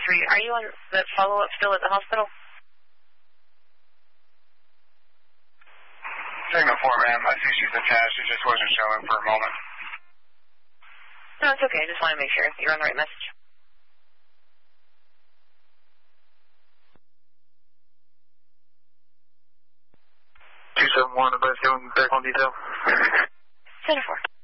Are you on the follow-up still at the hospital? Signal 4, ma'am. I see she's attached. It just wasn't showing for a moment. No, it's okay. I just want to make sure you're on the right message. Two 7-1, advise going back on detail. Center 4.